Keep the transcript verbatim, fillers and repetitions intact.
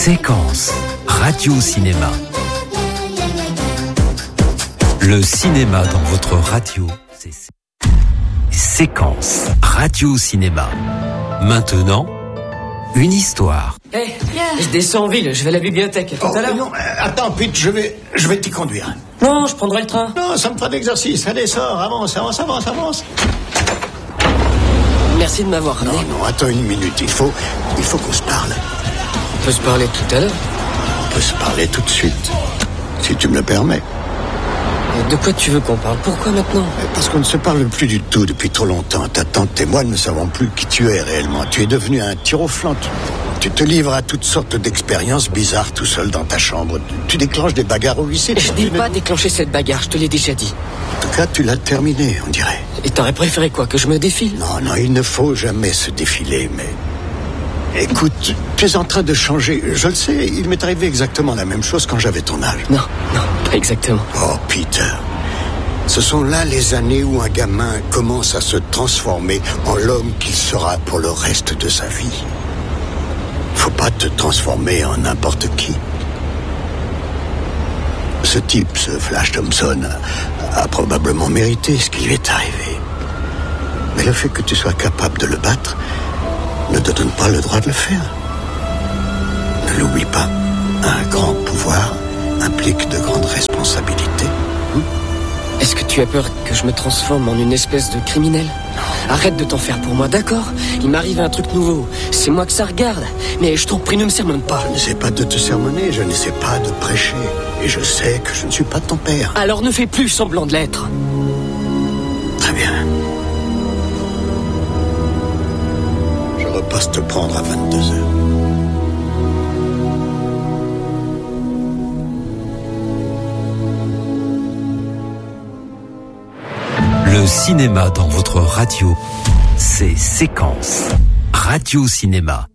Séquence radio-cinéma. Le cinéma dans votre radio, c'est Séquence radio-cinéma. Maintenant, une histoire. Hé, hey, je descends en ville, je vais à la bibliothèque. Tout oh, à l'heure. Non, attends, Pete, je vais, je vais t'y conduire. Non, je prendrai le train. Non, ça me fera d'exercice. Allez, sors, avance, avance, avance, avance. Merci de m'avoir ramené. Non, non, attends une minute. Il faut, il faut qu'on se parle. On peut se parler tout à l'heure. On peut se parler tout de suite, si tu me le permets. De quoi tu veux qu'on parle? Pourquoi maintenant? Parce qu'on ne se parle plus du tout depuis trop longtemps. Ta tante et moi ne savons plus qui tu es réellement. Tu es devenu un tir au flanc. Tu te livres à toutes sortes d'expériences bizarres tout seul dans ta chambre. Tu déclenches des bagarres au lycée. Je n'ai pas déclenché cette bagarre, je te l'ai déjà dit. En tout cas, tu l'as terminée, on dirait. Et t'aurais préféré quoi? Que je me défile? Non, non, il ne faut jamais se défiler, mais... Écoute, tu es en train de changer. Je le sais, il m'est arrivé exactement la même chose quand j'avais ton âge. Non, non, pas exactement. Oh, Peter. Ce sont là les années où un gamin commence à se transformer en l'homme qu'il sera pour le reste de sa vie. Faut pas te transformer en n'importe qui. Ce type, ce Flash Thompson, a, a probablement mérité ce qui lui est arrivé. Mais le fait que tu sois capable de le battre ne te donne pas le droit de le faire. Ne l'oublie pas. Un grand pouvoir implique de grandes responsabilités. Est-ce que tu as peur que je me transforme en une espèce de criminel? Arrête de t'en faire pour moi, d'accord? Il m'arrive un truc nouveau. C'est moi que ça regarde. Mais je t'en prie, ne me sermonne pas. Je n'essaie pas de te sermonner, je n'essaie pas de prêcher. Et je sais que je ne suis pas ton père. Alors ne fais plus semblant de l'être. Très bien. Je repasse te prendre à vingt-deux heures. Le cinéma dans votre radio, c'est Séquence radio-cinéma.